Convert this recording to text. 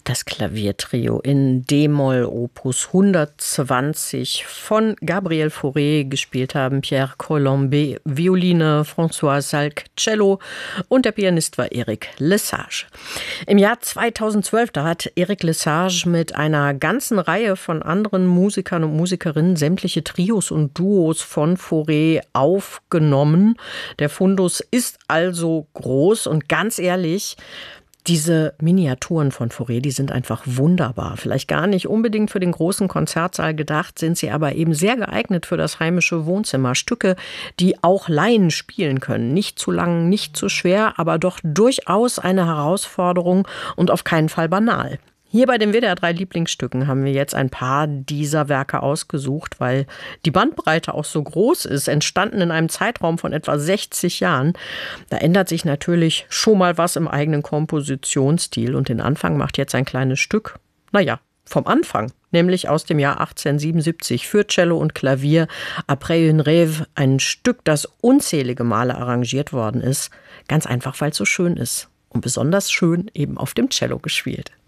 Das Klaviertrio in D-Moll Opus 120 von Gabriel Fauré, gespielt haben Pierre Colombe Violine, François Salk Cello und der Pianist war Eric Lesage. Im Jahr 2012, da hat Eric Lesage mit einer ganzen Reihe von anderen Musikern und Musikerinnen sämtliche Trios und Duos von Fauré aufgenommen. Der Fundus ist also groß und ganz ehrlich, diese Miniaturen von Fauré, die sind einfach wunderbar. Vielleicht gar nicht unbedingt für den großen Konzertsaal gedacht, sind sie aber eben sehr geeignet für das heimische Wohnzimmer. Stücke, die auch Laien spielen können. Nicht zu lang, nicht zu schwer, aber doch durchaus eine Herausforderung und auf keinen Fall banal. Hier bei den WDR 3 Lieblingsstücken haben wir jetzt ein paar dieser Werke ausgesucht, weil die Bandbreite auch so groß ist, entstanden in einem Zeitraum von etwa 60 Jahren. Da ändert sich natürlich schon mal was im eigenen Kompositionsstil und den Anfang macht jetzt ein kleines Stück, vom Anfang, nämlich aus dem Jahr 1877 für Cello und Klavier, Après une rêve, ein Stück, das unzählige Male arrangiert worden ist, ganz einfach, weil es so schön ist und besonders schön eben auf dem Cello gespielt.